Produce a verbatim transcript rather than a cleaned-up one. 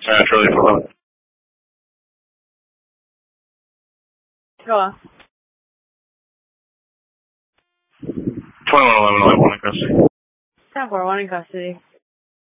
Uh, Charlie four eleven. Go on. twenty-one eleven, one in custody. ten four, one in custody.